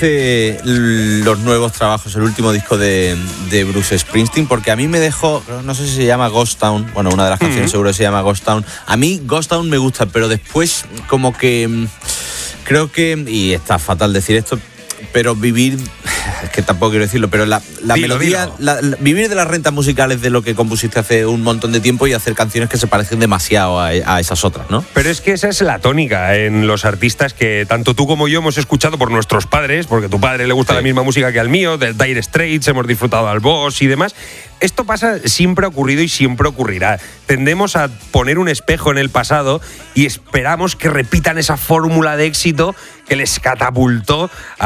los nuevos trabajos, el último disco de Bruce Springsteen, porque a mí me dejó, no sé si se llama Ghost Town, bueno, una de las canciones seguro se llama Ghost Town. A mí Ghost Town me gusta, pero después como que creo que, y está fatal decir esto, pero vivir, es que tampoco quiero decirlo, pero la melodía, vivir de las rentas musicales de lo que compusiste hace un montón de tiempo y hacer canciones que se parecen demasiado a esas otras, ¿no? Pero es que esa es la tónica en los artistas que tanto tú como yo hemos escuchado por nuestros padres, porque a tu padre le gusta la misma música que al mío, del Dire Straits, hemos disfrutado al Boss y demás. Esto pasa, siempre ha ocurrido y siempre ocurrirá. Tendemos a poner un espejo en el pasado y esperamos que repitan esa fórmula de éxito que les catapultó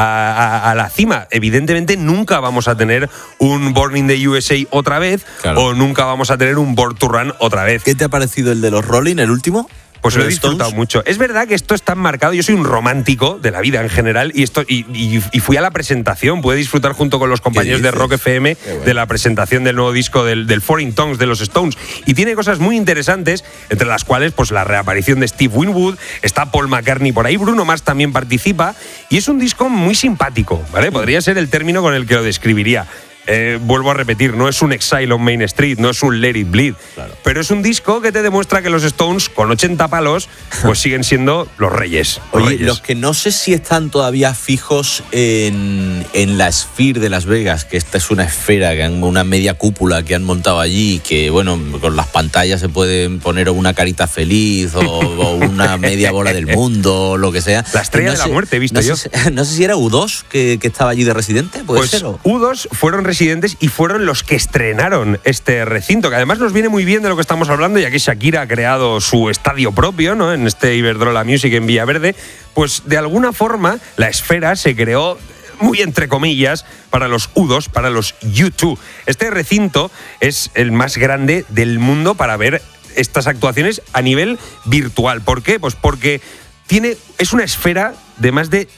a la cima. Evidentemente nunca vamos a tener un Born in the USA otra vez, claro, o nunca vamos a tener un Born to Run otra vez. ¿Qué te ha parecido el de los Rolling, el último? Pues lo he disfrutado mucho. Es verdad que esto es tan marcado. Yo soy un romántico de la vida en general y fui a la presentación. Pude disfrutar junto con los compañeros de Rock FM de la presentación del nuevo disco del Foreign Tongues de los Stones. Y tiene cosas muy interesantes, entre las cuales pues la reaparición de Steve Winwood, está Paul McCartney por ahí, Bruno Mars también participa. Y es un disco muy simpático, ¿vale? Podría ser el término con el que lo describiría. Vuelvo a repetir, no es un Exile on Main Street, no es un Let It Bleed, claro, pero es un disco que te demuestra que los Stones, con 80 palos, pues siguen siendo los reyes. Oye, los que no sé si están todavía fijos en la Sphere de Las Vegas, que esta es una esfera, una media cúpula que han montado allí, que bueno, con las pantallas se pueden poner una carita feliz o una media bola del mundo, o lo que sea. La estrella de la muerte, he visto yo. No sé si era U2 que estaba allí de residente, ¿puede ser? U2 fueron residentes y fueron los que estrenaron este recinto, que además nos viene muy bien de lo que estamos hablando, ya que Shakira ha creado su estadio propio, ¿no?, en este Iberdrola Music en Villaverde. Pues de alguna forma la esfera se creó, muy entre comillas, para los U2, para los U2. Este recinto es el más grande del mundo para ver estas actuaciones a nivel virtual. ¿Por qué? Pues porque es una esfera de más de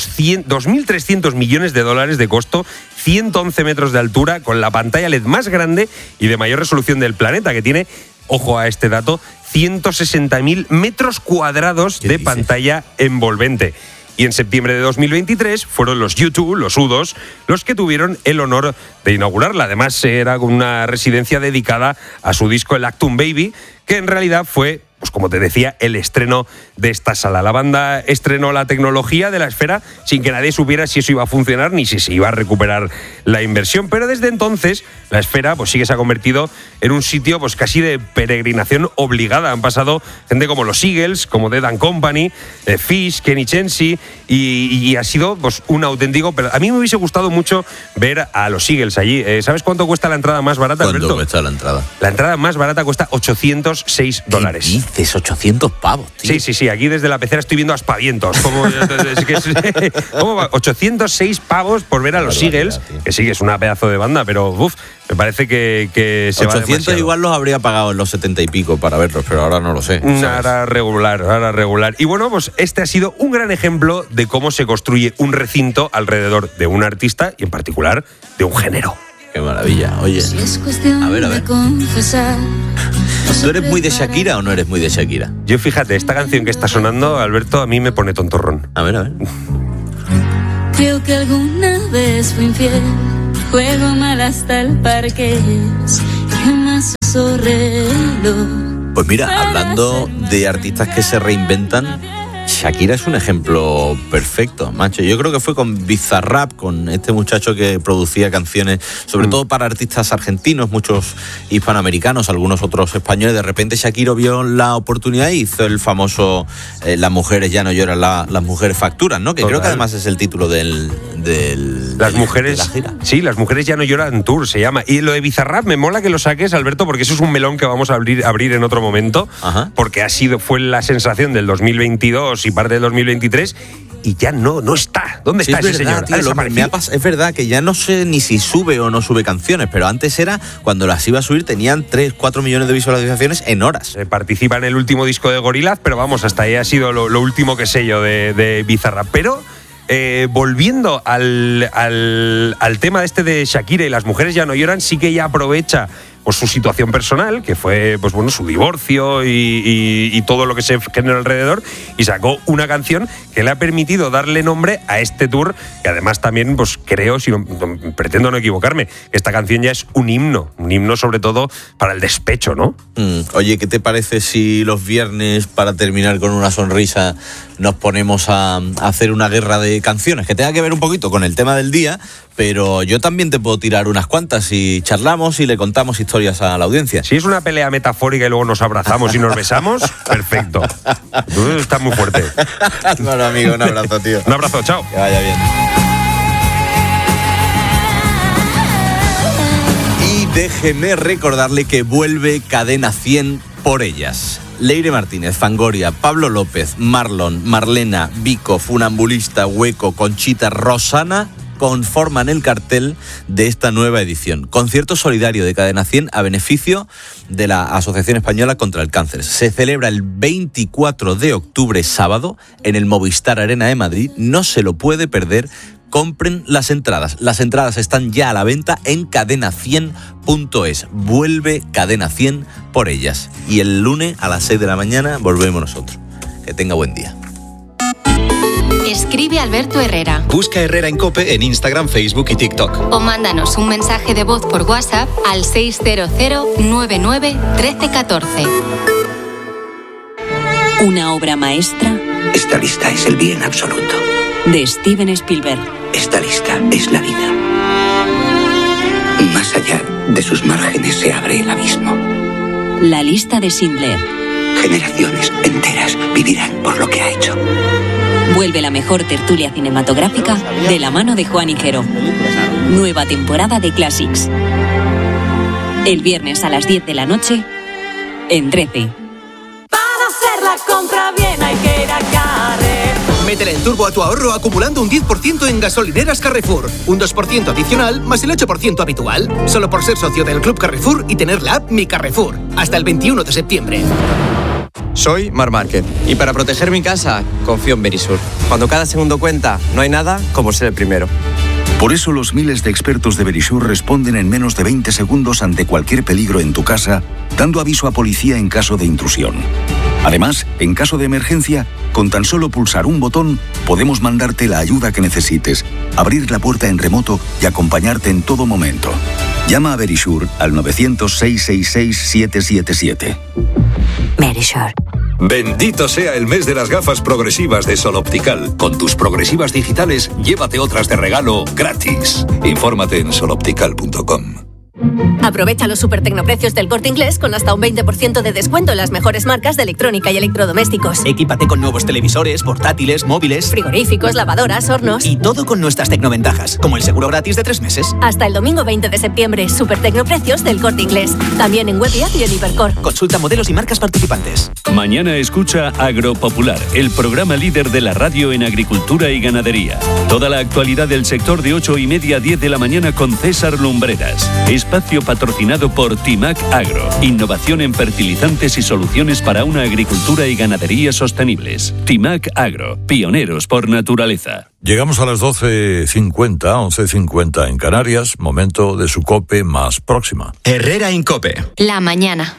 2.300 millones de dólares de costo, 111 metros de altura, con la pantalla LED más grande y de mayor resolución del planeta, que tiene, ojo a este dato, 160.000 metros cuadrados de pantalla envolvente. Y en septiembre de 2023 fueron los U2, los U2, los que tuvieron el honor de inaugurarla. Además, era una residencia dedicada a su disco El Actum Baby, que en realidad fue, pues como te decía, el estreno de esta sala. La banda estrenó la tecnología de la esfera sin que nadie supiera si eso iba a funcionar ni si se iba a recuperar la inversión. Pero desde entonces la esfera pues sí que se ha convertido en un sitio pues casi de peregrinación obligada. Han pasado gente como los Eagles, como Dead & Company, Fish, Kenny Chesney y ha sido pues un auténtico... Pero a mí me hubiese gustado mucho ver a los Eagles allí. ¿Sabes cuánto cuesta la entrada más barata, Alberto? ¿Cuánto cuesta la entrada? La entrada más barata cuesta $806. ¿Qué dices? 800 pavos, tío. Sí. Aquí desde la pecera estoy viendo aspavientos. ¿Cómo va? 806 pavos por ver a los Eagles, que sí, que es una pedazo de banda, pero me parece que se va demasiado. 800 igual los habría pagado en los 70 y pico para verlos, pero ahora no lo sé. Ahora regular. Y bueno, pues este ha sido un gran ejemplo de cómo se construye un recinto alrededor de un artista y en particular de un género. Qué maravilla. Oye, a ver. ¿Tú eres muy de Shakira o no eres muy de Shakira? Yo, fíjate, esta canción que está sonando, Alberto, a mí me pone tontorrón. A ver. Creo que alguna vez fui infiel, juego mal hasta el parque, ¿qué más reloj? Pues mira, hablando de artistas que se reinventan, Shakira es un ejemplo perfecto, macho. Yo creo que fue con Bizarrap, con este muchacho que producía canciones, sobre todo para artistas argentinos, muchos hispanoamericanos, algunos otros españoles. De repente Shakira vio la oportunidad y hizo el famoso Las mujeres ya no lloran, las mujeres facturan, ¿no? Que creo que además es el título de la gira. Sí, Las mujeres ya no lloran tour se llama. Y lo de Bizarrap me mola que lo saques, Alberto, porque eso es un melón que vamos a abrir en otro momento. Ajá. Porque fue la sensación del 2022 y parte del 2023 y ya no está. ¿Dónde está ese señor? Tío, es verdad que ya no sé ni si sube o no sube canciones, pero antes era cuando las iba a subir tenían 3-4 millones de visualizaciones en horas. Participa en el último disco de Gorillaz, pero vamos, hasta ahí ha sido lo último que sé yo de Bizarrap. Pero volviendo al tema este de Shakira y Las mujeres ya no lloran, sí que ella aprovecha pues su situación personal, que fue pues bueno, su divorcio y todo lo que se generó alrededor, y sacó una canción que le ha permitido darle nombre a este tour, que además también pues creo, si no, pretendo no equivocarme, que esta canción ya es un himno sobre todo para el despecho, ¿no? Oye, ¿qué te parece si los viernes, para terminar con una sonrisa, nos ponemos a hacer una guerra de canciones que tenga que ver un poquito con el tema del día, pero yo también te puedo tirar unas cuantas y charlamos y le contamos historias a la audiencia? Si es una pelea metafórica y luego nos abrazamos y nos besamos, perfecto. Está muy fuerte. Bueno, amigo, un abrazo, tío. Un abrazo, chao. Que vaya bien. Y déjeme recordarle que vuelve Cadena 100 por ellas. Leire Martínez, Fangoria, Pablo López, Marlon, Marlena, Vico, Funambulista, Hueco, Conchita, Rosana conforman el cartel de esta nueva edición. Concierto solidario de Cadena 100 a beneficio de la Asociación Española contra el Cáncer. Se celebra el 24 de octubre, sábado, en el Movistar Arena de Madrid. No se lo puede perder. Compren las entradas. Las entradas están ya a la venta en cadena100.es. Vuelve Cadena 100 por ellas. Y el lunes a las 6 de la mañana volvemos nosotros. Que tenga buen día. Escribe Alberto Herrera. Busca Herrera en COPE en Instagram, Facebook y TikTok. O mándanos un mensaje de voz por WhatsApp al 600 99 1314. Una obra maestra. Esta lista es el bien absoluto. De Steven Spielberg. Esta lista es la vida. Más allá de sus márgenes se abre el abismo. La lista de Schindler. Generaciones enteras vivirán por lo que ha hecho. Vuelve la mejor tertulia cinematográfica de la mano de Juan Higuero. Nueva temporada de Classics. El viernes a las 10 de la noche en 13. Para hacer la compra bien hay que ir a Carrefour. Métele el turbo a tu ahorro acumulando un 10% en gasolineras Carrefour. Un 2% adicional más el 8% habitual. Solo por ser socio del Club Carrefour y tener la app Mi Carrefour. Hasta el 21 de septiembre. Soy Mar Márquez y para proteger mi casa confío en Verisur. Cuando cada segundo cuenta, no hay nada como ser el primero. Por eso los miles de expertos de Verisur responden en menos de 20 segundos ante cualquier peligro en tu casa, dando aviso a policía en caso de intrusión. Además, en caso de emergencia, con tan solo pulsar un botón, podemos mandarte la ayuda que necesites, abrir la puerta en remoto y acompañarte en todo momento. Llama a Verisur al 900-666-777. Verisur. Bendito sea el mes de las gafas progresivas de Sol Optical. Con tus progresivas digitales, llévate otras de regalo gratis. Infórmate en soloptical.com. Aprovecha los super tecnoprecios del Corte Inglés con hasta un 20% de descuento en las mejores marcas de electrónica y electrodomésticos. Equípate con nuevos televisores, portátiles, móviles, frigoríficos, lavadoras, hornos. Y todo con nuestras tecnoventajas, como el seguro gratis de 3 meses. Hasta el domingo 20 de septiembre, super tecnoprecios del Corte Inglés. También en web y app y en Hipercor. Consulta modelos y marcas participantes. Mañana escucha Agropopular, el programa líder de la radio en agricultura y ganadería. Toda la actualidad del sector de 8:30 a 10 de la mañana con César Lumbreras. Espacio patrocinado por Timac Agro. Innovación en fertilizantes y soluciones para una agricultura y ganadería sostenibles. Timac Agro, pioneros por naturaleza. Llegamos a las 12:50, 11:50 en Canarias, momento de su COPE más próxima. Herrera en COPE. La mañana.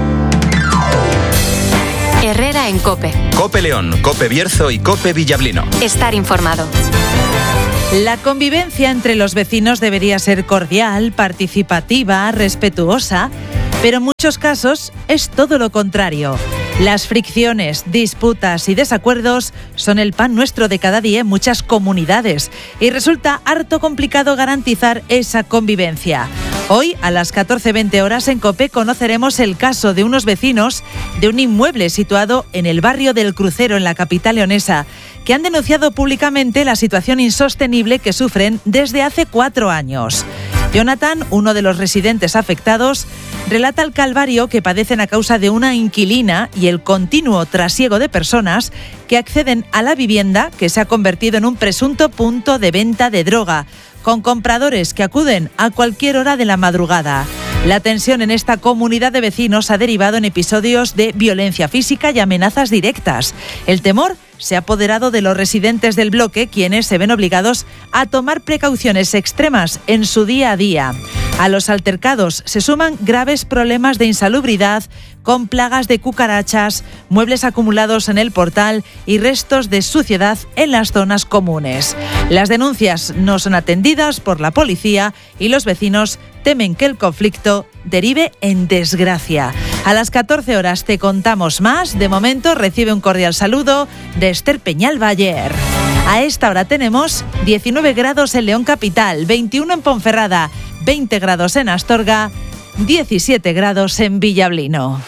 Herrera en COPE. COPE León, COPE Bierzo y COPE Villablino. Estar informado. La convivencia entre los vecinos debería ser cordial, participativa, respetuosa, pero en muchos casos es todo lo contrario. Las fricciones, disputas y desacuerdos son el pan nuestro de cada día en muchas comunidades y resulta harto complicado garantizar esa convivencia. Hoy, a las 14:20 horas en COPE, conoceremos el caso de unos vecinos de un inmueble situado en el barrio del Crucero, en la capital leonesa, que han denunciado públicamente la situación insostenible que sufren desde hace 4 años. Jonathan, uno de los residentes afectados, relata el calvario que padecen a causa de una inquilina y el continuo trasiego de personas que acceden a la vivienda, que se ha convertido en un presunto punto de venta de droga, con compradores que acuden a cualquier hora de la madrugada. La tensión en esta comunidad de vecinos ha derivado en episodios de violencia física y amenazas directas. El temor se ha apoderado de los residentes del bloque, quienes se ven obligados a tomar precauciones extremas en su día a día. A los altercados se suman graves problemas de insalubridad, con plagas de cucarachas, muebles acumulados en el portal y restos de suciedad en las zonas comunes. Las denuncias no son atendidas por la policía y los vecinos temen que el conflicto derive en desgracia. A las 14 horas te contamos más. De momento recibe un cordial saludo de Esther Peñalbayer. A esta hora tenemos 19 grados en León Capital, 21 en Ponferrada, 20 grados en Astorga, 17 grados en Villablino.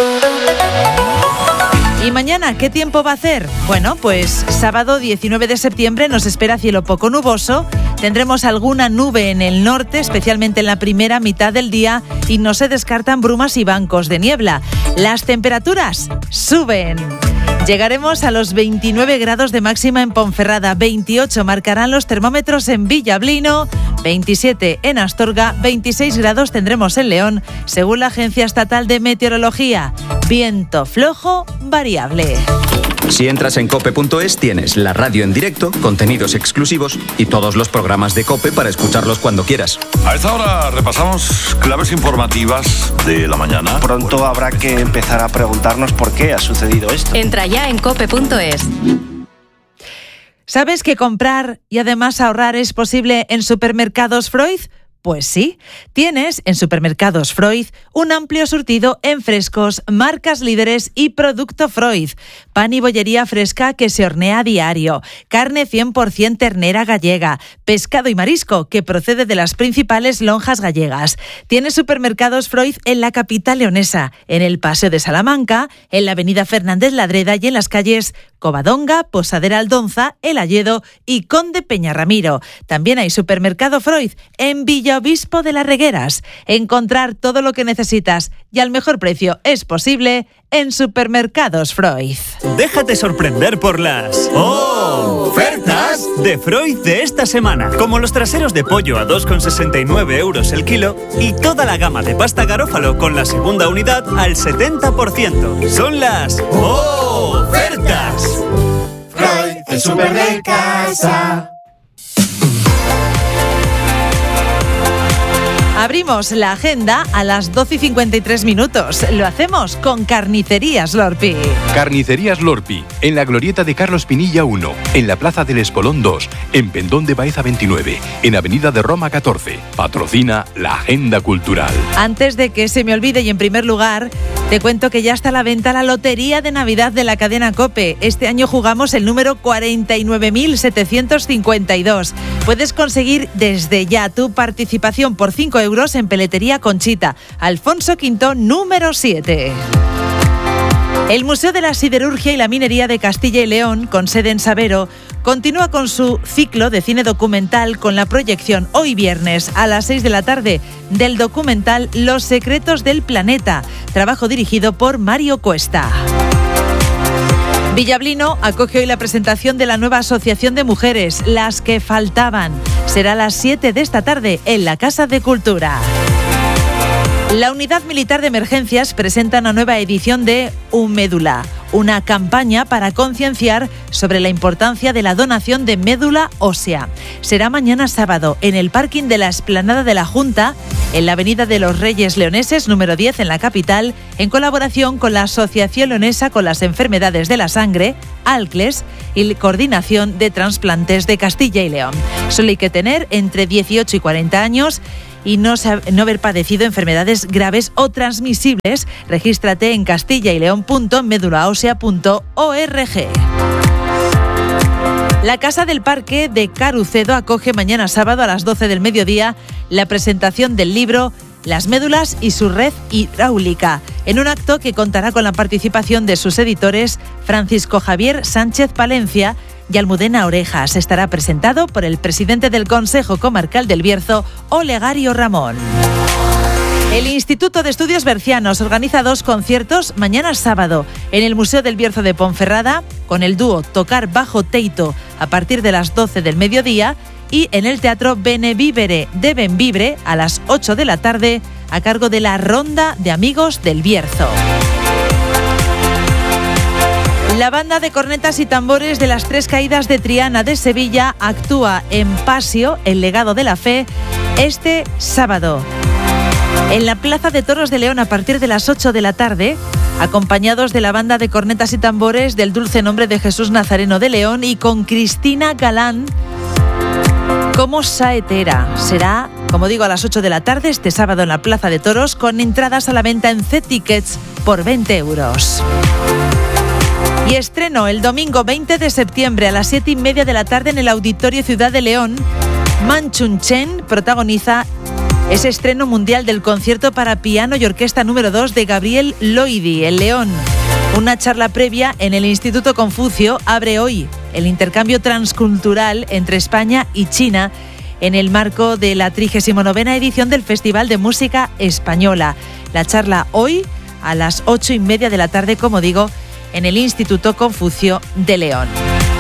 ¿Y mañana qué tiempo va a hacer? Bueno, pues sábado 19 de septiembre nos espera cielo poco nuboso. Tendremos alguna nube en el norte, especialmente en la primera mitad del día, y no se descartan brumas y bancos de niebla. Las temperaturas suben. Llegaremos a los 29 grados de máxima en Ponferrada, 28 marcarán los termómetros en Villablino, 27 en Astorga, 26 grados tendremos en León, según la Agencia Estatal de Meteorología. Viento flojo variable. Si entras en cope.es tienes la radio en directo, contenidos exclusivos y todos los programas de COPE para escucharlos cuando quieras. A esta hora repasamos claves informativas de la mañana. Pronto habrá que empezar a preguntarnos por qué ha sucedido esto. Entra ya en cope.es. ¿Sabes que comprar y además ahorrar es posible en Supermercados Freud? Pues sí, tienes en Supermercados Freud un amplio surtido en frescos, marcas líderes y producto Freud. Pan y bollería fresca que se hornea a diario, carne 100% ternera gallega, pescado y marisco que procede de las principales lonjas gallegas. Tienes Supermercados Freud en la capital leonesa, en el Paseo de Salamanca, en la avenida Fernández Ladreda y en las calles Covadonga, Posadera Aldonza, El Alledo y Conde Peñarramiro. También hay Supermercado Freud en Villaobispo de las Regueras. Encontrar todo lo que necesitas y al mejor precio es posible en Supermercados Freud. Déjate sorprender por las ofertas de Freud de esta semana, como los traseros de pollo a 2,69 euros el kilo y toda la gama de pasta Garófalo con la segunda unidad al 70%. Son las ofertas. Freud, el súper de casa. Abrimos la agenda a las 12:53. Lo hacemos con Carnicerías Lorpi. Carnicerías Lorpi, en la glorieta de Carlos Pinilla 1, en la Plaza del Espolón 2, en Pendón de Baeza 29, en Avenida de Roma 14. Patrocina la Agenda Cultural. Antes de que se me olvide y en primer lugar, te cuento que ya está a la venta la Lotería de Navidad de la cadena COPE. Este año jugamos el número 49.752. Puedes conseguir desde ya tu participación por 5 euros en Peletería Conchita, Alfonso V, número 7. El Museo de la Siderurgia y la Minería de Castilla y León, con sede en Sabero, continúa con su ciclo de cine documental con la proyección hoy viernes a las 6 de la tarde del documental Los secretos del planeta, trabajo dirigido por Mario Cuesta. Villablino acoge hoy la presentación de la nueva Asociación de Mujeres, Las que Faltaban. Será a las 7 de esta tarde en la Casa de Cultura. La Unidad Militar de Emergencias presenta una nueva edición de Médula, una campaña para concienciar sobre la importancia de la donación de médula ósea. Será mañana sábado en el parking de la Explanada de la Junta, en la Avenida de los Reyes Leoneses, número 10 en la capital, en colaboración con la Asociación Leonesa con las Enfermedades de la Sangre, ALCLES, y la Coordinación de Trasplantes de Castilla y León. Solo hay que tener entre 18 y 40 años y no haber padecido enfermedades graves o transmisibles. Regístrate en castillayleón.medulaosea.org. La Casa del Parque de Carucedo acoge mañana sábado a las 12 del mediodía la presentación del libro Las médulas y su red hidráulica, en un acto que contará con la participación de sus editores Francisco Javier Sánchez Palencia y Almudena Orejas. Estará presentado por el presidente del Consejo Comarcal del Bierzo, Olegario Ramón. El Instituto de Estudios Bercianos organiza 2 conciertos mañana sábado en el Museo del Bierzo de Ponferrada con el dúo Tocar Bajo Teito a partir de las 12 del mediodía y en el Teatro Benevivere de Benvibre a las 8 de la tarde a cargo de la Ronda de Amigos del Bierzo. La banda de cornetas y tambores de las Tres Caídas de Triana de Sevilla actúa en Pasio, el legado de la fe, Este sábado, en la Plaza de Toros de León, a partir de las 8 de la tarde, acompañados de la banda de cornetas y tambores del Dulce Nombre de Jesús Nazareno de León y con Cristina Galán como saetera. Será, como digo, a las 8 de la tarde este sábado en la Plaza de Toros, con entradas a la venta en C-Tickets por 20 euros. Y estreno el domingo 20 de septiembre a las 7:30 de la tarde en el Auditorio Ciudad de León. Man Chun Chen protagoniza ese estreno mundial del concierto para piano y orquesta número 2 de Gabriel Loidi en León. Una charla previa en el Instituto Confucio abre hoy el intercambio transcultural entre España y China en el marco de la 39ª edición del Festival de Música Española. La charla hoy a las 8:30 de la tarde, como digo, en el Instituto Confucio de León.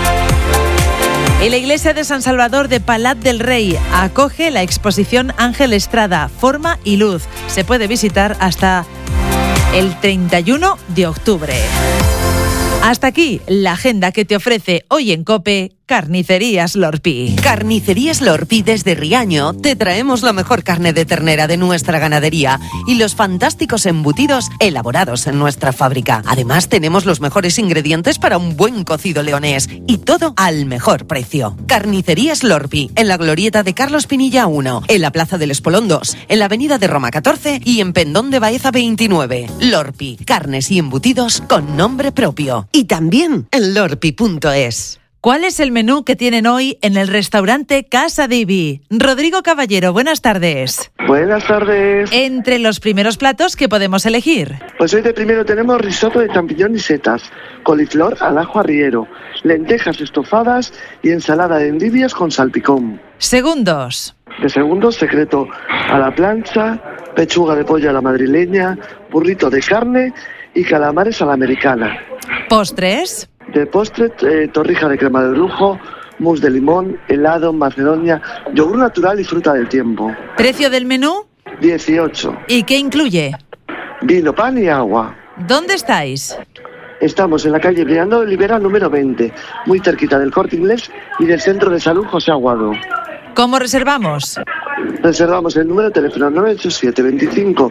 Y la iglesia de San Salvador de Palat del Rey acoge la exposición Ángel Estrada, Forma y Luz. Se puede visitar hasta el 31 de octubre. Hasta aquí la agenda que te ofrece hoy en COPE Carnicerías Lorpi. Carnicerías Lorpi desde Riaño te traemos la mejor carne de ternera de nuestra ganadería y los fantásticos embutidos elaborados en nuestra fábrica. Además tenemos los mejores ingredientes para un buen cocido leonés y todo al mejor precio. Carnicerías Lorpi en la glorieta de Carlos Pinilla 1, en la Plaza del Espolón 2, en la Avenida de Roma 14 y en Pendón de Baeza 29. Lorpi, carnes y embutidos con nombre propio. Y también en lorpi.es. ¿Cuál es el menú que tienen hoy en el restaurante Casa Divi? Rodrigo Caballero, buenas tardes. Buenas tardes. Entre los primeros platos, ¿qué podemos elegir? Pues hoy de primero tenemos risotto de champiñón y setas, coliflor al ajo arriero, lentejas estofadas y ensalada de endivias con salpicón. Segundos. De segundos, secreto a la plancha, pechuga de pollo a la madrileña, burrito de carne y calamares a la americana. Postres. De postre, torrija de crema de brujo, mousse de limón, helado, macedonia, yogur natural y fruta del tiempo. ¿Precio del menú? 18. ¿Y qué incluye? Vino, pan y agua. ¿Dónde estáis? Estamos en la calle Briando de Olivera número 20, muy cerquita del Corte Inglés y del Centro de Salud José Aguado. ¿Cómo reservamos? Reservamos el número de teléfono 987 25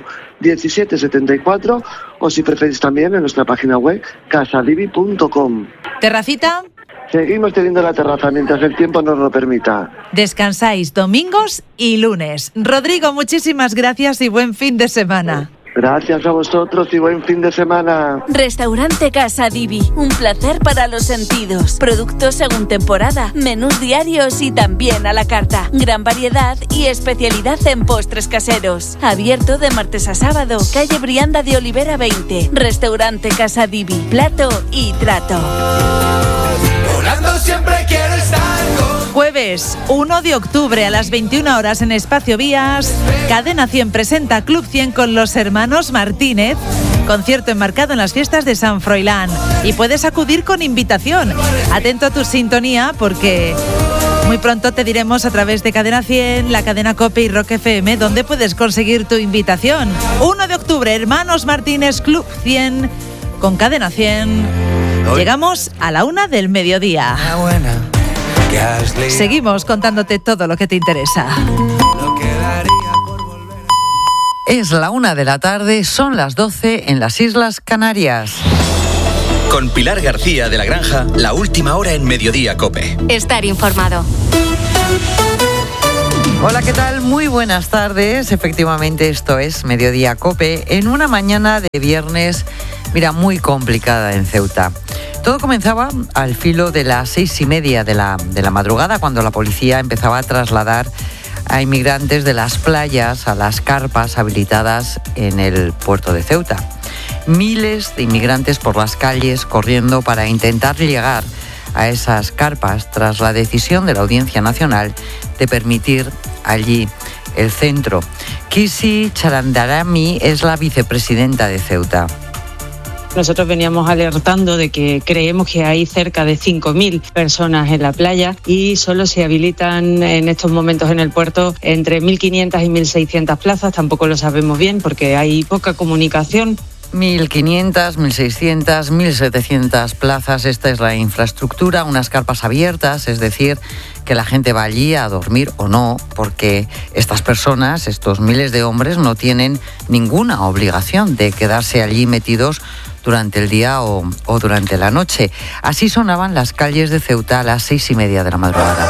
17 74 o si preferís también en nuestra página web casadivi.com. ¿Terracita? Seguimos teniendo la terraza mientras el tiempo nos lo permita. Descansáis domingos y lunes. Rodrigo, muchísimas gracias y buen fin de semana. Gracias a vosotros y buen fin de semana. Restaurante Casa Divi, un placer para los sentidos. Productos según temporada, menús diarios y también a la carta. Gran variedad y especialidad en postres caseros. Abierto de martes a sábado, calle Brianda de Olivera 20. Restaurante Casa Divi, plato y trato. Volando siempre quiero estar con... Jueves 1 de octubre a las 21 horas en Espacio Vías, Cadena 100 presenta Club 100 con los hermanos Martínez, concierto enmarcado en las fiestas de San Froilán, y puedes acudir con invitación. Atento a tu sintonía porque muy pronto te diremos a través de Cadena 100, la cadena COPE y Rock FM dónde puedes conseguir tu invitación. 1 de octubre, hermanos Martínez, Club 100 con Cadena 100. Llegamos a la 1 del mediodía. Seguimos contándote todo lo que te interesa. Es la 1 de la tarde, son las 12 en las Islas Canarias. Con Pilar García de la Granja, la última hora en Mediodía COPE. Estar informado. Hola, ¿qué tal? Muy buenas tardes. Efectivamente, esto es Mediodía COPE en una mañana de viernes, mira, muy complicada en Ceuta. Todo comenzaba al filo de las 6:30 de la madrugada, cuando la policía empezaba a trasladar a inmigrantes de las playas a las carpas habilitadas en el puerto de Ceuta. Miles de inmigrantes por las calles corriendo para intentar llegar a esas carpas tras la decisión de la Audiencia Nacional de permitir allí el centro. Kisi Charandarami es la vicepresidenta de Ceuta. Nosotros veníamos alertando de que creemos que hay cerca de 5.000 personas en la playa y solo se habilitan en estos momentos en el puerto entre 1.500 y 1.600 plazas. Tampoco lo sabemos bien porque hay poca comunicación. 1.500, 1.600, 1.700 plazas. Esta es la infraestructura, unas carpas abiertas, es decir, que la gente va allí a dormir o no, porque estas personas, estos miles de hombres, no tienen ninguna obligación de quedarse allí metidos durante el día o durante la noche. Así sonaban las calles de Ceuta a las 6:30 de la madrugada.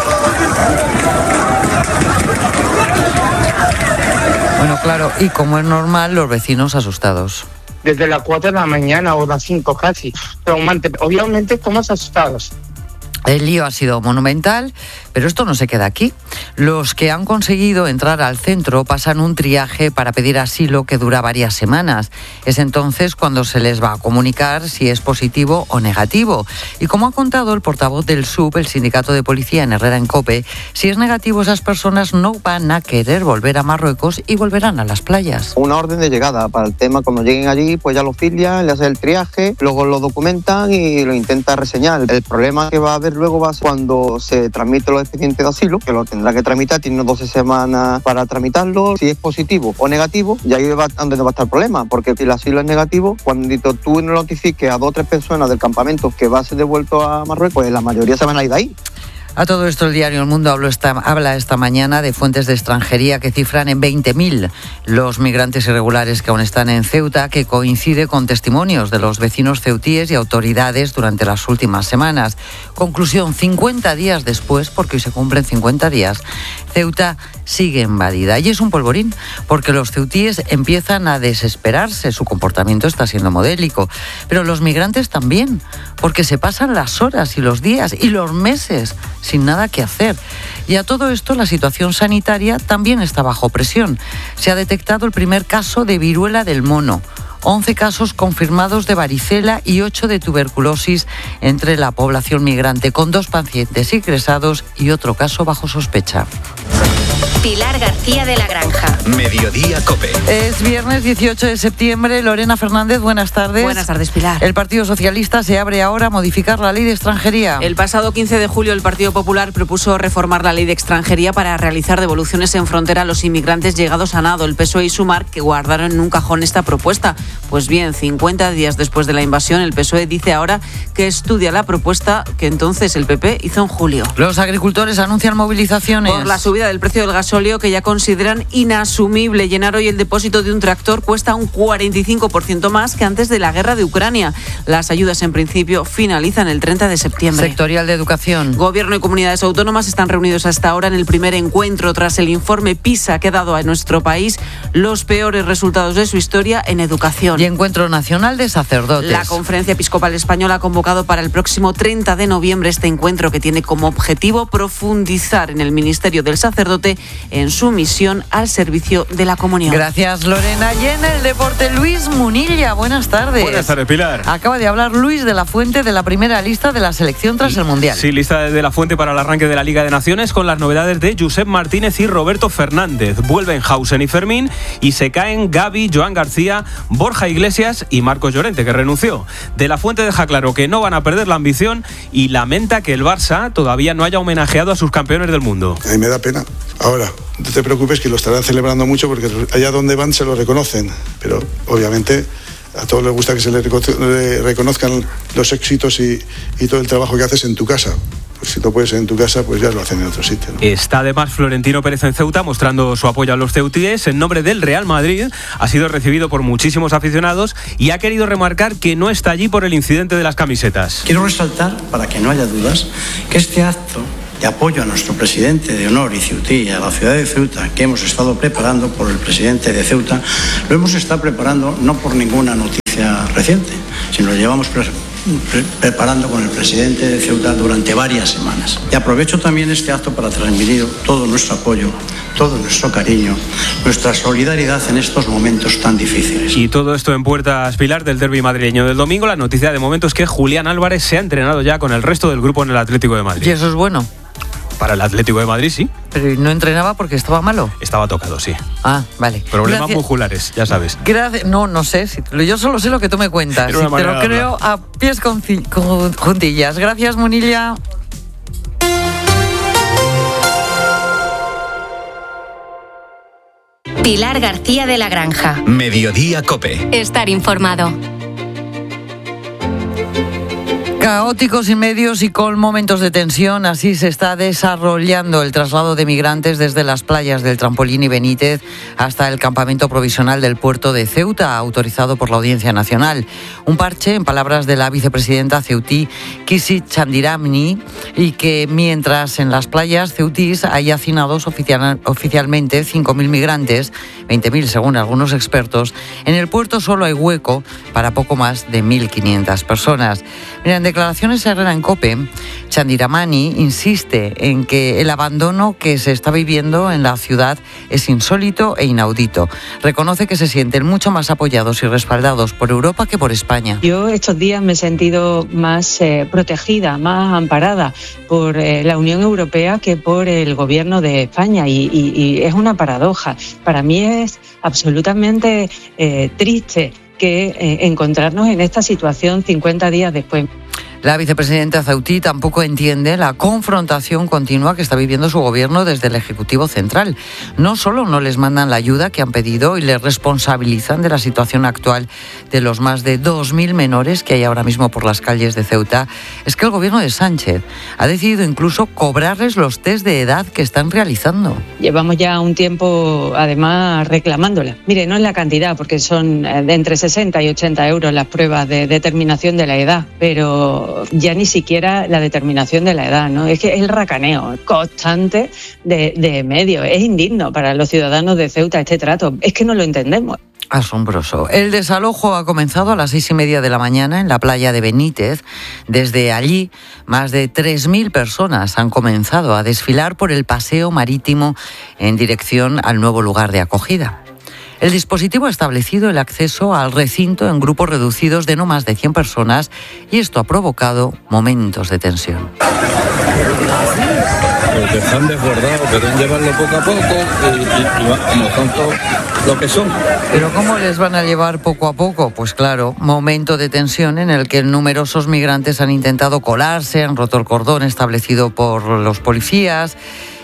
Bueno, claro, y como es normal, los vecinos asustados. Desde las 4 de la mañana o las 5 casi. Traumante. Obviamente estamos asustados. El lío ha sido monumental, pero esto no se queda aquí. Los que han conseguido entrar al centro pasan un triaje para pedir asilo que dura varias semanas. Es entonces cuando se les va a comunicar si es positivo o negativo. Y como ha contado el portavoz del SUB, el sindicato de policía en Herrera en COPE, si es negativo esas personas no van a querer volver a Marruecos y volverán a las playas. Una orden de llegada para el tema, cuando lleguen allí, pues ya lo filian, le hacen el triaje, luego lo documentan y lo intentan reseñar. El problema que va a haber luego va a ser cuando se tramiten los expedientes de asilo, que lo tendrá que tramitar, tiene 12 semanas para tramitarlo. Si es positivo o negativo, y ahí va donde no va a estar el problema, porque si el asilo es negativo, cuando tú no notifiques a 2 o 3 personas del campamento que va a ser devuelto a Marruecos, pues la mayoría se van a ir de ahí. A todo esto el diario El Mundo habla esta mañana de fuentes de extranjería que cifran en 20.000 los migrantes irregulares que aún están en Ceuta, que coincide con testimonios de los vecinos ceutíes y autoridades durante las últimas semanas. Conclusión, 50 días después, porque hoy se cumplen 50 días, Ceuta sigue invadida. Y es un polvorín, porque los ceutíes empiezan a desesperarse. Su comportamiento está siendo modélico. Pero los migrantes también, porque se pasan las horas y los días y los meses sin nada que hacer. Y a todo esto la situación sanitaria también está bajo presión. Se ha detectado el primer caso de viruela del mono, 11 casos confirmados de varicela y 8 de tuberculosis entre la población migrante, con 2 pacientes ingresados y otro caso bajo sospecha. Pilar García de la Granja. Mediodía COPE. Es viernes 18 de septiembre. Lorena Fernández, buenas tardes. Buenas tardes, Pilar. El Partido Socialista se abre ahora a modificar la ley de extranjería. El pasado 15 de julio el Partido Popular propuso reformar la ley de extranjería para realizar devoluciones en frontera a los inmigrantes llegados a nado. El PSOE y Sumar, que guardaron en un cajón esta propuesta. Pues bien, 50 días después de la invasión, el PSOE dice ahora que estudia la propuesta que entonces el PP hizo en julio. Los agricultores anuncian movilizaciones por la subida del precio del gasóleo, que ya consideran inasumible. Llenar hoy el depósito de un tractor cuesta un 45% más que antes de la guerra de Ucrania. Las ayudas en principio finalizan el 30 de septiembre. Sectorial de Educación. Gobierno y comunidades autónomas están reunidos hasta ahora en el primer encuentro tras el informe PISA que ha dado a nuestro país los peores resultados de su historia en educación. Y Encuentro Nacional de Sacerdotes. La Conferencia Episcopal Española ha convocado para el próximo 30 de noviembre este encuentro que tiene como objetivo profundizar en el ministerio del sacerdote en su misión al servicio de la comunión. Gracias, Lorena. Y en el deporte, Luis Munilla, buenas tardes. Buenas tardes, Pilar. Acaba de hablar Luis de la Fuente de la primera lista de la selección tras el Mundial. Sí, lista de la Fuente para el arranque de la Liga de Naciones con las novedades de Josep Martínez y Roberto Fernández. Vuelven Hausen y Fermín y se caen Gavi, Joan García, Borja Iglesias y Marcos Llorente, que renunció. De la Fuente deja claro que no van a perder la ambición y lamenta que el Barça todavía no haya homenajeado a sus campeones del mundo. A mí me da pena. Ahora, no te preocupes que lo estarán celebrando mucho porque allá donde van se lo reconocen, pero obviamente a todos les gusta que se les reconozcan los éxitos y todo el trabajo que haces en tu casa. Pues si no puedes en tu casa, pues ya lo hacen en otro sitio, ¿no? Está además Florentino Pérez en Ceuta mostrando su apoyo a los ceutíes. En nombre del Real Madrid ha sido recibido por muchísimos aficionados y ha querido remarcar que no está allí por el incidente de las camisetas. Quiero resaltar, para que no haya dudas, que este acto de apoyo a nuestro presidente de honor y ceutí, a la ciudad de Ceuta, que hemos estado preparando por el presidente de Ceuta, lo hemos estado preparando no por ninguna noticia reciente, sino lo llevamos preparando con el presidente de Ceuta durante varias semanas. Y aprovecho también este acto para transmitir todo nuestro apoyo, todo nuestro cariño, nuestra solidaridad en estos momentos tan difíciles. Y todo esto en puertas, Pilar, del derbi madrileño del domingo. La noticia de momento es que Julián Álvarez se ha entrenado ya con el resto del grupo en el Atlético de Madrid. Y eso es bueno. Para el Atlético de Madrid, sí. Pero no entrenaba porque estaba malo. Estaba tocado, sí. Ah, vale. Problemas musculares, ya sabes. No sé. Yo solo sé lo que tú me cuentas. Te lo creo a pies juntillas. Gracias, Munilla. Pilar García de la Granja. Mediodía COPE. Estar informado. Caóticos sin medios y con momentos de tensión, así se está desarrollando el traslado de migrantes desde las playas del Trampolín y Benítez hasta el campamento provisional del puerto de Ceuta, autorizado por la Audiencia Nacional. Un parche, en palabras de la vicepresidenta ceutí, Kisi Chandiramani, y que mientras en las playas ceutís hay hacinados oficialmente 5.000 migrantes, 20.000 según algunos expertos, en el puerto solo hay hueco para poco más de 1.500 personas. Mira, en declaraciones a Herrera en COPE, Chandiramani insiste en que el abandono que se está viviendo en la ciudad es insólito e inaudito. Reconoce que se sienten mucho más apoyados y respaldados por Europa que por España. Yo estos días me he sentido más protegida, más amparada por la Unión Europea que por el Gobierno de España y es una paradoja. Para mí es absolutamente triste que encontrarnos en esta situación 50 días después. La vicepresidenta ceutí tampoco entiende la confrontación continua que está viviendo su gobierno desde el Ejecutivo Central. No solo no les mandan la ayuda que han pedido y les responsabilizan de la situación actual de los más de 2.000 menores que hay ahora mismo por las calles de Ceuta, es que el gobierno de Sánchez ha decidido incluso cobrarles los test de edad que están realizando. Llevamos ya un tiempo, además, reclamándola. Mire, no es la cantidad, porque son de entre 60 y 80 euros las pruebas de determinación de la edad, pero ya ni siquiera la determinación de la edad, ¿no? Es que es el racaneo constante de medios. Es indigno para los ciudadanos de Ceuta este trato. Es que no lo entendemos. Asombroso. El desalojo ha comenzado a las 6:30 de la mañana en la playa de Benítez. Desde allí, más de 3.000 personas han comenzado a desfilar por el paseo marítimo en dirección al nuevo lugar de acogida. El dispositivo ha establecido el acceso al recinto en grupos reducidos de no más de 100 personas y esto ha provocado momentos de tensión. Porque están desbordados, quieren llevarlo poco a poco y como tanto lo que son. ¿Pero cómo les van a llevar poco a poco? Pues claro, momento de tensión en el que numerosos migrantes han intentado colarse, han roto el cordón establecido por los policías.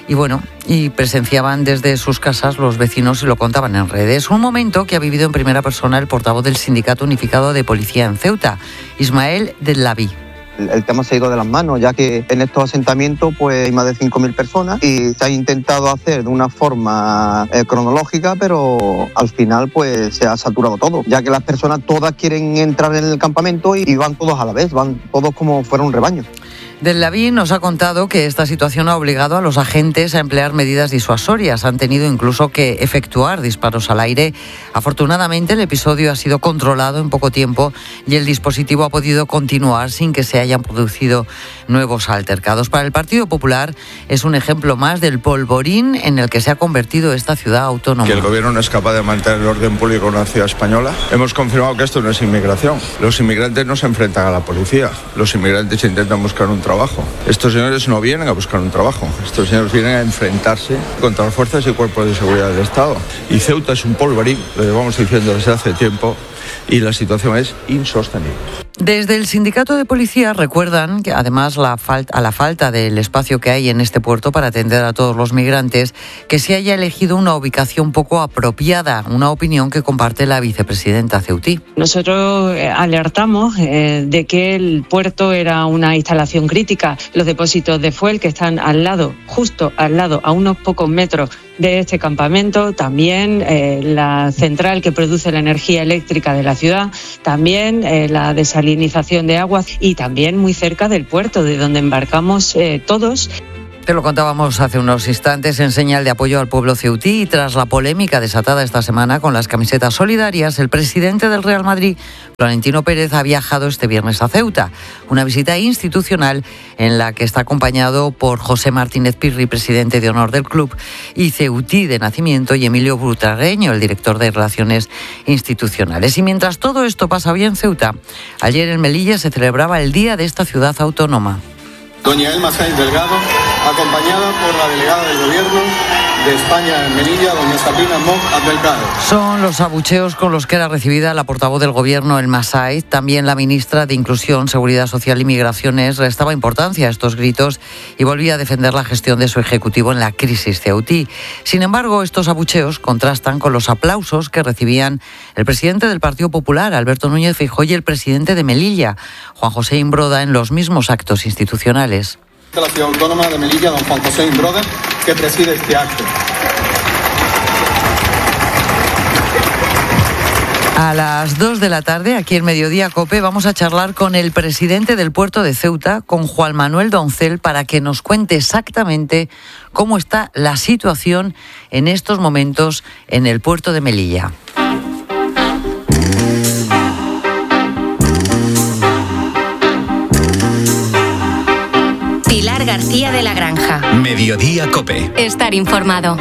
Y presenciaban desde sus casas los vecinos y lo contaban en redes. Un momento que ha vivido en primera persona el portavoz del Sindicato Unificado de Policía en Ceuta, Ismael Del Laví. El tema se ha ido de las manos, ya que en estos asentamientos pues hay más de 5.000 personas y se ha intentado hacer de una forma cronológica, pero al final pues se ha saturado todo, ya que las personas todas quieren entrar en el campamento y van todos a la vez, van todos como fuera un rebaño. Del Laví nos ha contado que esta situación ha obligado a los agentes a emplear medidas disuasorias. Han tenido incluso que efectuar disparos al aire. Afortunadamente, el episodio ha sido controlado en poco tiempo y el dispositivo ha podido continuar sin que se hayan producido nuevos altercados. Para el Partido Popular es un ejemplo más del polvorín en el que se ha convertido esta ciudad autónoma. Que el gobierno no es capaz de mantener el orden público en una ciudad española. Hemos confirmado que esto no es inmigración. Los inmigrantes no se enfrentan a la policía. Los inmigrantes intentan buscar un trabajo. Estos señores no vienen a buscar un trabajo. Estos señores vienen a enfrentarse contra las fuerzas y cuerpos de seguridad del Estado. Y Ceuta es un polvorín, lo llevamos diciendo desde hace tiempo, y la situación es insostenible. Desde el sindicato de policía recuerdan que además a la falta del espacio que hay en este puerto para atender a todos los migrantes, que se haya elegido una ubicación poco apropiada, una opinión que comparte la vicepresidenta ceutí. Nosotros alertamos de que el puerto era una instalación crítica. Los depósitos de fuel que están al lado, justo al lado, a unos pocos metros de este campamento, también la central que produce la energía eléctrica de la ciudad, también la desalinización de aguas y también muy cerca del puerto, de donde embarcamos todos. Te lo contábamos hace unos instantes en señal de apoyo al pueblo ceutí y tras la polémica desatada esta semana con las camisetas solidarias, el presidente del Real Madrid, Florentino Pérez, ha viajado este viernes a Ceuta. Una visita institucional en la que está acompañado por José Martínez Pirri, presidente de honor del club, y ceutí de nacimiento, y Emilio Butragueño, el director de Relaciones Institucionales. Y mientras todo esto pasa hoy en Ceuta, ayer en Melilla se celebraba el Día de esta ciudad autónoma. Doña Elma Sáenz Delgado, acompañada por la delegada del Gobierno de España en Melilla, doña Sabrina Mock Abdelkader. Son los abucheos con los que era recibida la portavoz del Gobierno en Massaid. También la ministra de Inclusión, Seguridad Social y Migraciones restaba importancia a estos gritos y volvía a defender la gestión de su ejecutivo en la crisis ceutí. Sin embargo, estos abucheos contrastan con los aplausos que recibían el presidente del Partido Popular, Alberto Núñez Feijóo, y el presidente de Melilla, Juan José Imbroda, en los mismos actos institucionales. De la ciudad autónoma de Melilla, don Juan José Imbroda, que preside este acto. A las 2 de la tarde, aquí en Mediodía COPE, vamos a charlar con el presidente del puerto de Ceuta, con Juan Manuel Doncel, para que nos cuente exactamente cómo está la situación en estos momentos en el puerto de Melilla. Pilar García de la Granja. Mediodía COPE. Estar informado.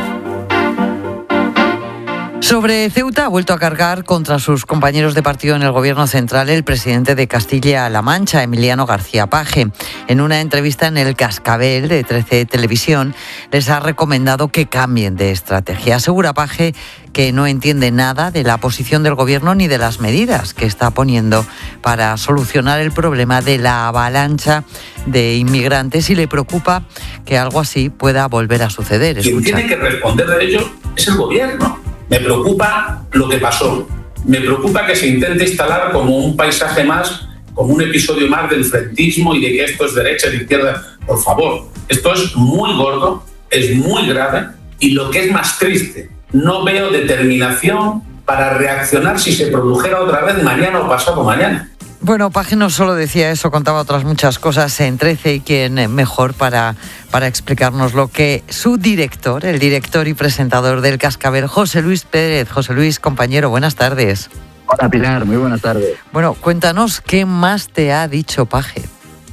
Sobre Ceuta ha vuelto a cargar contra sus compañeros de partido en el Gobierno central el presidente de Castilla-La Mancha, Emiliano García Paje. En una entrevista en El Cascabel de 13 Televisión les ha recomendado que cambien de estrategia. Asegura Paje que no entiende nada de la posición del Gobierno ni de las medidas que está poniendo para solucionar el problema de la avalancha de inmigrantes y le preocupa que algo así pueda volver a suceder. Quien tiene que responder de ello es el Gobierno. Me preocupa lo que pasó. Me preocupa que se intente instalar como un paisaje más, como un episodio más del frentismo y de que esto es derecha y izquierda. Por favor, esto es muy gordo, es muy grave y lo que es más triste, no veo determinación para reaccionar si se produjera otra vez mañana o pasado mañana. Bueno, Paje no solo decía eso, contaba otras muchas cosas en 13 y quién mejor para explicarnos lo que su director, el director y presentador del Cascabel, José Luis Pérez. José Luis, compañero, buenas tardes. Hola Pilar, muy buenas tardes. Bueno, cuéntanos, ¿qué más te ha dicho Paje?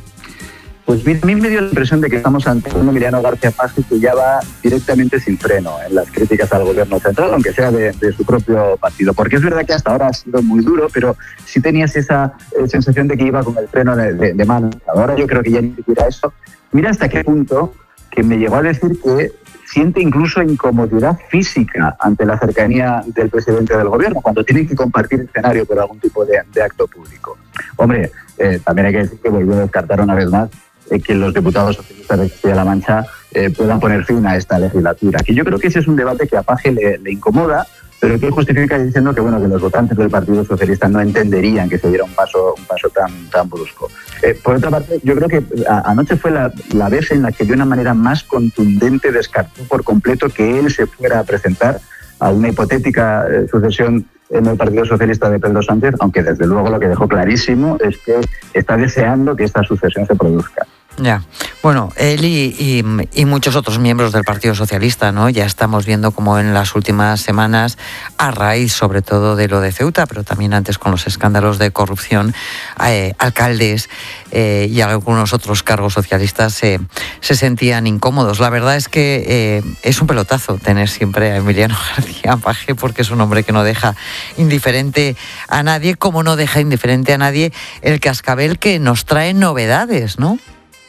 Pues a mí me dio la impresión de que estamos ante un Emiliano García Paje que ya va directamente sin freno en las críticas al Gobierno central, aunque sea de su propio partido. Porque es verdad que hasta ahora ha sido muy duro, pero sí tenías esa sensación de que iba con el freno de mano. Ahora yo creo que ya ni siquiera eso. Mira hasta qué punto que me llegó a decir que siente incluso incomodidad física ante la cercanía del presidente del Gobierno, cuando tienen que compartir escenario por algún tipo de acto público. Hombre, también hay que decir que volvió a descartar una vez más que los diputados socialistas de Castilla-La Mancha puedan poner fin a esta legislatura. Que yo creo que ese es un debate que a Paje le incomoda, pero que justifica diciendo que que los votantes del Partido Socialista no entenderían que se diera un paso tan brusco. Por otra parte, yo creo que anoche fue la vez en la que de una manera más contundente descartó por completo que él se fuera a presentar a una hipotética sucesión en el Partido Socialista de Pedro Sánchez, aunque desde luego lo que dejó clarísimo es que está deseando que esta sucesión se produzca. Ya, bueno, él y muchos otros miembros del Partido Socialista, ¿no? Ya estamos viendo como en las últimas semanas, a raíz sobre todo de lo de Ceuta, pero también antes con los escándalos de corrupción, alcaldes y algunos otros cargos socialistas se sentían incómodos. La verdad es que es un pelotazo tener siempre a Emiliano García Paje, porque es un hombre que no deja indiferente a nadie, como no deja indiferente a nadie el Cascabel, que nos trae novedades, ¿no?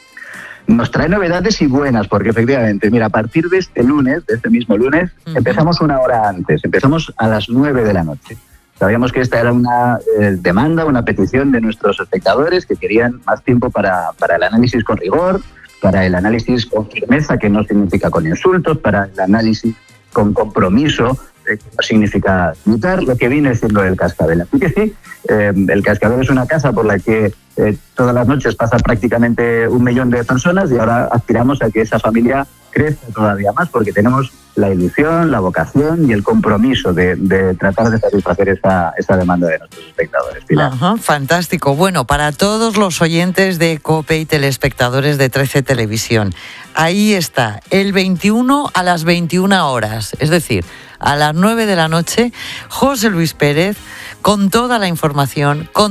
Nos trae novedades y buenas, porque efectivamente, mira, a partir de este mismo lunes, empezamos una hora antes, empezamos a las 9 de la noche. Sabíamos que esta era una demanda, una petición de nuestros espectadores que querían más tiempo para el análisis con rigor, para el análisis con firmeza, que no significa con insultos, para el análisis con compromiso, que no significa mutar, lo que viene siendo el Cascabel. Así que sí, el Cascabel es una casa por la que todas las noches pasa prácticamente 1 millón de personas y ahora aspiramos a que esa familia crezca todavía más, porque tenemos la ilusión, la vocación y el compromiso de tratar de satisfacer esa demanda de nuestros espectadores. Pilar. Ajá, fantástico. Bueno, para todos los oyentes de COPE y telespectadores de 13 Televisión, ahí está, el 21 a las 21 horas, es decir, a las 9 de la noche, José Luis Pérez, con toda la información, con